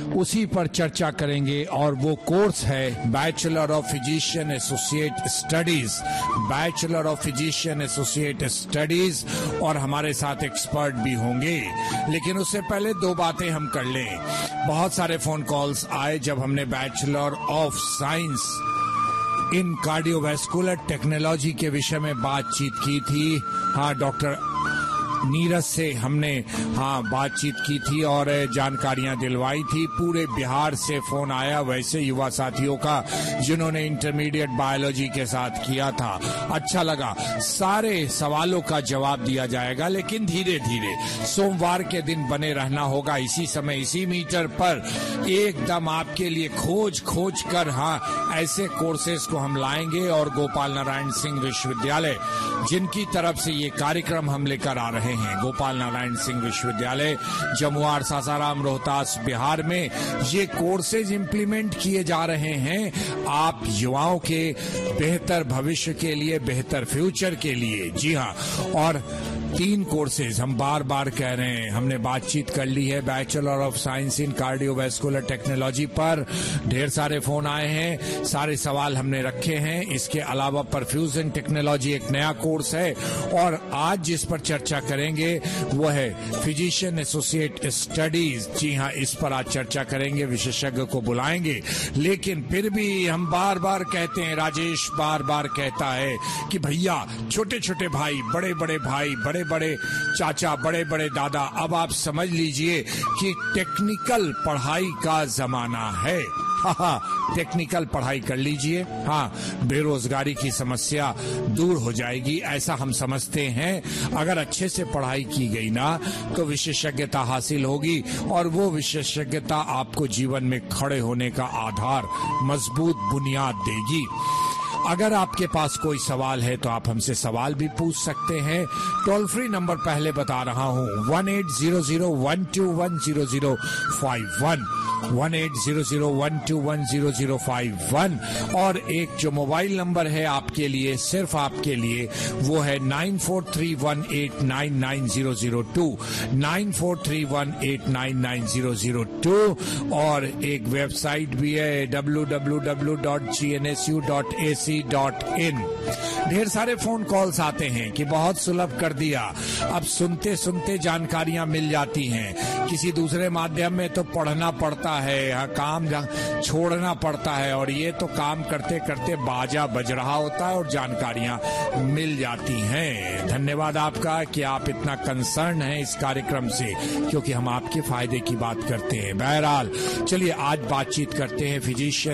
उसी पर चर्चा करेंगे और वो कोर्स है bachelor of physician associate studies, bachelor of physician associate studies, और हमारे साथ एक्सपर्ट भी होंगे। लेकिन उससे पहले दो बातें हम कर लें। बहुत सारे फोन कॉल्स आए जब हमने bachelor of science in cardiovascular technology के विषय में बातचीत की थी। हाँ, डॉक्टर नीरज से हमने बातचीत की थी और जानकारियां दिलवाई थी। पूरे बिहार से फोन आया वैसे युवा साथियों का जिन्होंने इंटरमीडिएट बायोलॉजी के साथ किया था। अच्छा लगा। सारे सवालों का जवाब दिया जाएगा, लेकिन धीरे धीरे। सोमवार के दिन बने रहना होगा इसी समय इसी मीटर पर, एकदम आपके लिए खोज कर ऐसे कोर्सेज को हम लाएंगे। और गोपाल नारायण सिंह विश्वविद्यालय जिनकी तरफ से ये कार्यक्रम हम लेकर आ रहे हैं, गोपाल नारायण सिंह विश्वविद्यालय जमुआर, सासाराम, रोहतास, बिहार में ये कोर्सेज इंप्लीमेंट किए जा रहे हैं आप युवाओं के बेहतर भविष्य के लिए, बेहतर फ्यूचर के लिए। जी हाँ, और 3 कोर्सेज हम बार बार कह रहे हैं, हमने बातचीत कर ली है bachelor of science in cardiovascular technology पर। ढेर सारे फोन आए हैं, सारे सवाल हमने रखे हैं। इसके अलावा परफ्यूजन टेक्नोलॉजी एक नया कोर्स है, और आज जिस पर चर्चा करेंगे वो है फिजिशियन एसोसिएट स्टडीज। जी हाँ, इस पर आज चर्चा करेंगे, विशेषज्ञ को बुलाएंगे। लेकिन फिर भी हम बार बार कहते हैं, राजेश बार बार कहता है कि भैया छोटे छोटे भाई, बड़े बड़े भाई, बड़े बड़े चाचा, बड़े बड़े दादा, अब आप समझ लीजिए कि टेक्निकल पढ़ाई का जमाना है। टेक्निकल पढ़ाई कर लीजिए। बेरोजगारी की समस्या दूर हो जाएगी, ऐसा हम समझते हैं। अगर अच्छे से पढ़ाई की गई ना तो विशेषज्ञता हासिल होगी, और वो विशेषज्ञता आपको जीवन में खड़े होने का आधार, मजबूत बुनियाद देगी। अगर आपके पास कोई सवाल है तो आप हमसे सवाल भी पूछ सकते हैं। टोल फ्री नंबर पहले बता रहा हूं, 180012100051, 180012100051, और एक जो मोबाइल नंबर है आपके लिए, सिर्फ आपके लिए, वो है 9431899002, 9431899002, और एक वेबसाइट भी है www.gnsu.ac.in। ढेर सारे फोन कॉल्स आते हैं कि बहुत सुलभ कर दिया, अब सुनते सुनते जानकारियां मिल जाती हैं। किसी दूसरे माध्यम में तो पढ़ना पड़ता है, काम छोड़ना पड़ता है, और ये तो काम करते करते बाजा बज रहा होता है और जानकारियां मिल जाती हैं। धन्यवाद आपका कि आप इतना कंसर्न हैं इस कार्यक्रम से, क्योंकि हम आपके फायदे की बात करते हैं। बहरहाल चलिए आज बातचीत करते हैं physician,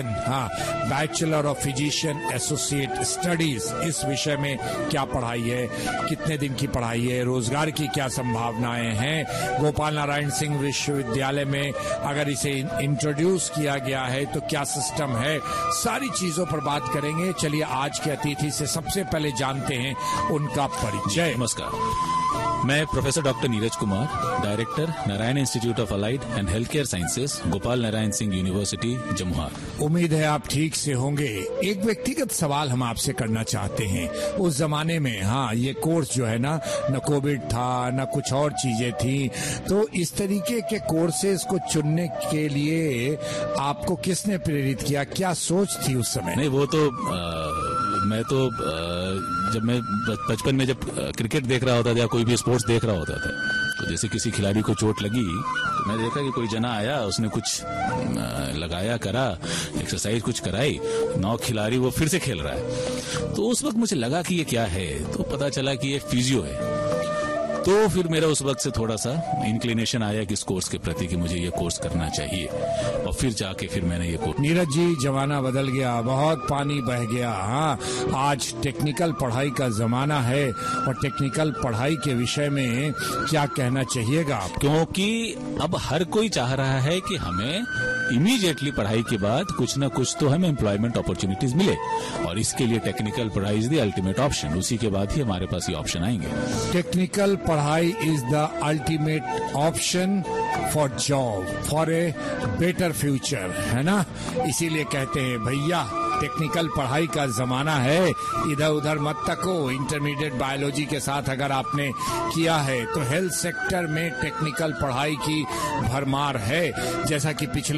bachelor of physician associate studies, इस विषय में क्या पढ़ाई है, कितने दिन की पढ़ाई है, रोजगार की क्या संभावनाएं हैं, गोपाल नारायण सिंह विश्वविद्यालय में अगर इसे इंट्रोड्यूस किया गया है तो क्या सिस्टम है, सारी चीजों पर बात करेंगे। चलिए आज के अतिथि से सबसे पहले जानते हैं उनका परिचय। नमस्कार, मैं professor doctor Neeraj Kumar, director Narayan institute of allied and health care sciences, Gopal Narayan Singh university, Jamuar. उम्मीद है आप ठीक से होंगे। एक व्यक्तिगत सवाल हम आपसे करना चाहते हैं। उस जमाने में ये कोर्स जो है ना, न कोविड था न कुछ और चीजें थी, तो इस तरीके के कोर्सेज को चुनने के लिए आपको किसने प्रेरित किया, क्या सोच थी उस समय? नहीं, वो तो मैं तो जब मैं बचपन में जब क्रिकेट देख रहा होता था या कोई भी स्पोर्ट्स देख रहा होता था, तो जैसे किसी खिलाड़ी को चोट लगी तो मैं देखा कि कोई जना आया, उसने कुछ लगाया, करा, एक्सरसाइज कुछ कराई, 9 खिलाड़ी वो फिर से खेल रहा है। तो उस वक्त मुझे लगा कि ये क्या है, तो पता चला कि ये फिजियो है। तो फिर मेरा उस वक्त से थोड़ा सा इंक्लिनेशन आया कि इस कोर्स के प्रति कि मुझे ये कोर्स करना चाहिए, और फिर जाके फिर मैंने ये कोर्स। नीरज जी, जमाना बदल गया, बहुत पानी बह गया। आज टेक्निकल पढ़ाई का जमाना है, और टेक्निकल पढ़ाई के विषय में क्या कहना चाहिएगा? क्योंकि अब हर कोई चाह रहा है कि हमें इमीडिएटली पढ़ाई के बाद कुछ न कुछ तो हमें एम्प्लॉयमेंट अपॉर्चुनिटीज मिले, और इसके लिए टेक्निकल पढ़ाई इज द अल्टीमेट ऑप्शन। उसी के बाद ही हमारे पास ये ऑप्शन आएंगे। टेक्निकल पढ़ाई is the ultimate option for job, for a better future, है ना? इसीलिए कहते हैं भैया टेक्निकल पढ़ाई का जमाना है, इधर उधर मत तको। इंटरमीडिएट बायोलॉजी के साथ अगर आपने किया है तो हेल्थ सेक्टर में टेक्निकल पढ़ाई की भरमार है। जैसा कि पिछले